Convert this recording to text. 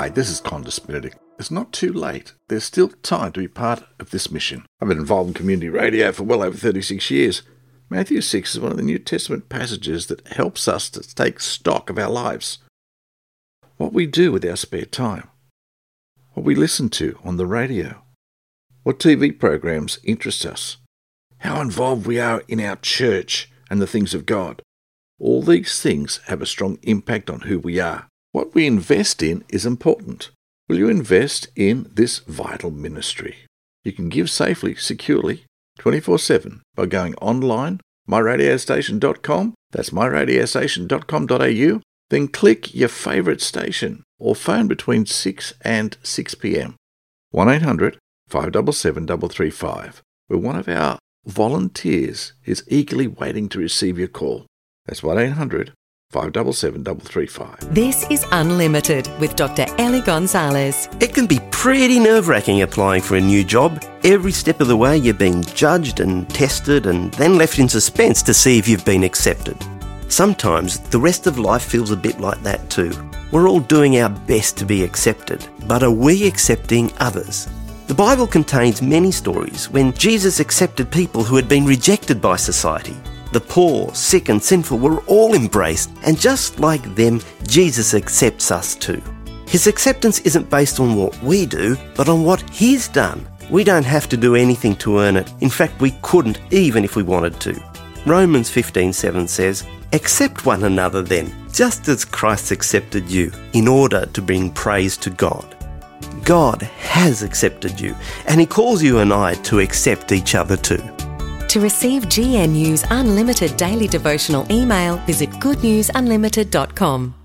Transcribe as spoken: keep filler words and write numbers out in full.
Hi, this is Qantas Benedict. It's not too late. There's still time to be part of this mission. I've been involved in community radio for well over thirty-six years. Matthew six is one of the New Testament passages that helps us to take stock of our lives. What we do with our spare time. What we listen to on the radio. What T V programs interest us. How involved we are in our church and the things of God. All these things have a strong impact on who we are. What we invest in is important. Will you invest in this vital ministry? You can give safely, securely, twenty-four seven by going online, my radio station dot com, that's my radio station dot com dot a u, then click your favourite station or phone between six and six p.m. one eight hundred five seven seven three three five, where one of our volunteers is eagerly waiting to receive your call. That's one eight hundred five seven seven three three five. This is Unlimited with Doctor Ellie Gonzalez. It can be pretty nerve-wracking applying for a new job. Every step of the way you're being judged and tested and then left in suspense to see if you've been accepted. Sometimes the rest of life feels a bit like that too. We're all doing our best to be accepted, but are we accepting others? The Bible contains many stories when Jesus accepted people who had been rejected by society. The poor, sick and sinful were all embraced, and just like them, Jesus accepts us too. His acceptance isn't based on what we do, but on what He's done. We don't have to do anything to earn it. In fact, we couldn't, even if we wanted to. Romans fifteen seven says, "Accept one another then, just as Christ accepted you, in order to bring praise to God." God has accepted you, and He calls you and I to accept each other too. To receive G N U's unlimited daily devotional email, visit good news unlimited dot com.